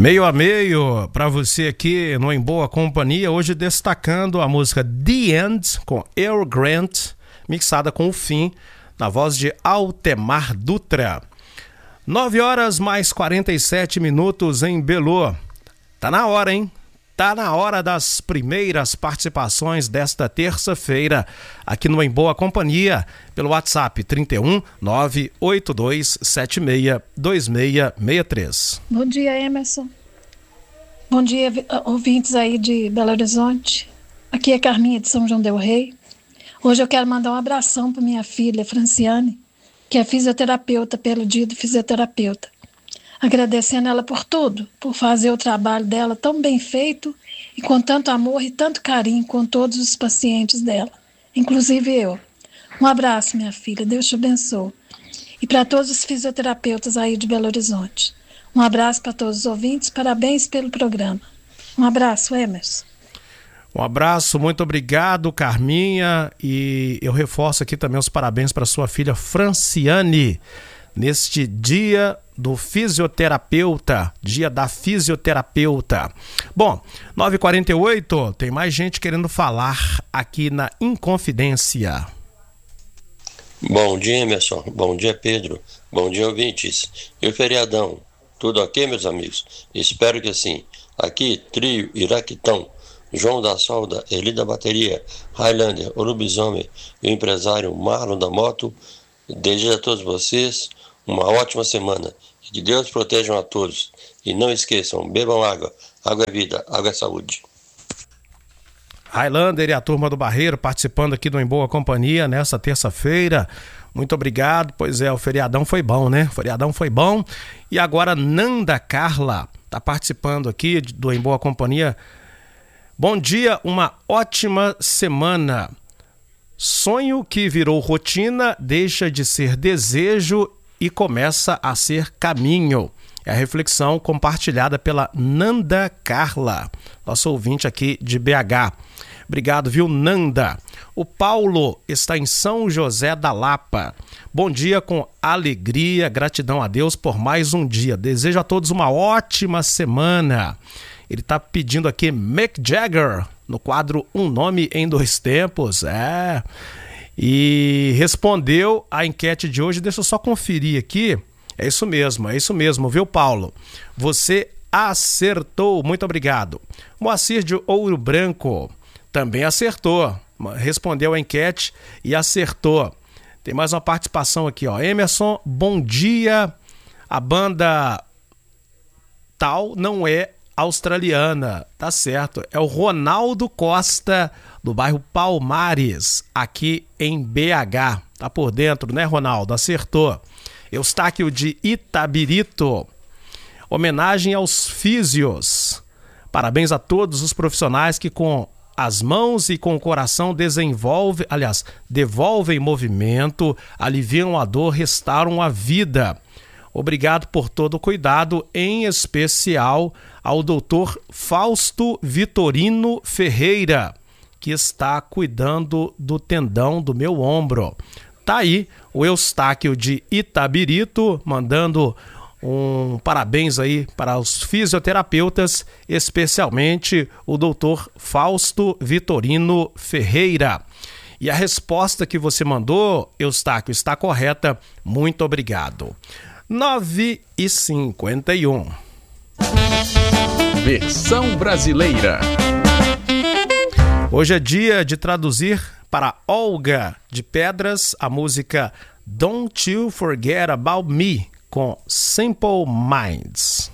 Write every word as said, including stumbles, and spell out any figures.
Meio a meio para você aqui no Em Boa Companhia, hoje destacando a música The End com Earl Grant, mixada com o Fim, na voz de Altemar Dutra. nove horas mais quarenta e sete minutos em Belo. Tá na hora, hein? Tá na hora das primeiras participações desta terça-feira aqui no Em Boa Companhia, pelo WhatsApp trinta e um, nove oito dois sete seis, dois seis seis três. Bom dia, Emerson. Bom dia, ouvintes aí de Belo Horizonte. Aqui é Carminha de São João del Rei. Hoje eu quero mandar um abração para minha filha, Franciane, que é fisioterapeuta pelo dia do fisioterapeuta. Agradecendo ela por tudo, por fazer o trabalho dela tão bem feito e com tanto amor e tanto carinho com todos os pacientes dela, inclusive eu. Um abraço, minha filha, Deus te abençoe. E para todos os fisioterapeutas aí de Belo Horizonte. Um abraço para todos os ouvintes, parabéns pelo programa. Um abraço, Emerson. Um abraço, muito obrigado, Carminha, e eu reforço aqui também os parabéns para sua filha Franciane, neste dia do fisioterapeuta, dia da fisioterapeuta. Bom, nove e quarenta e oito, tem mais gente querendo falar aqui na Inconfidência. Bom dia, Emerson. Bom dia, Pedro. Bom dia, ouvintes. E o feriadão? Tudo ok, meus amigos? Espero que sim. Aqui, trio Iraquitão, João da Solda, Eli da Bateria, Highlander, o Lobisomem e o empresário Marlon da Moto. Desejo a todos vocês uma ótima semana. Que Deus proteja a todos. E não esqueçam, bebam água. Água é vida, água é saúde. Highlander e a turma do Barreiro participando aqui do Em Boa Companhia nessa terça-feira. Muito obrigado. Pois é, o feriadão foi bom, né? O feriadão foi bom. E agora Nanda Carla está participando aqui do Em Boa Companhia. Bom dia, uma ótima semana. Sonho que virou rotina deixa de ser desejo e começa a ser caminho. É a reflexão compartilhada pela Nanda Carla, nosso ouvinte aqui de B H. Obrigado, viu, Nanda? O Paulo está em São José da Lapa. Bom dia com alegria, gratidão a Deus por mais um dia. Desejo a todos uma ótima semana. Ele está pedindo aqui Mick Jagger, no quadro Um Nome em Dois Tempos. É... E respondeu a enquete de hoje. Deixa eu só conferir aqui. É isso mesmo, é isso mesmo, viu, Paulo? Você acertou, muito obrigado. Moacir de Ouro Branco também acertou. Respondeu a enquete e acertou. Tem mais uma participação aqui, ó. Emerson, bom dia. A banda tal não é australiana, tá certo. É o Ronaldo Costa, do bairro Palmares, aqui em B H. Tá por dentro, né, Ronaldo? Acertou. Eustáquio de Itabirito. Homenagem aos físios. Parabéns a todos os profissionais que com as mãos e com o coração desenvolvem, aliás, devolvem movimento, aliviam a dor, restauram a vida. Obrigado por todo o cuidado, em especial ao doutor Fausto Vitorino Ferreira, que está cuidando do tendão do meu ombro. Tá aí o Eustáquio de Itabirito mandando um parabéns aí para os fisioterapeutas, especialmente o doutor Fausto Vitorino Ferreira. E a resposta que você mandou, Eustáquio, está correta. Muito obrigado. nove e cinquenta e um. Versão brasileira. Hoje é dia de traduzir para Olga de Pedras a música Don't You Forget About Me com Simple Minds.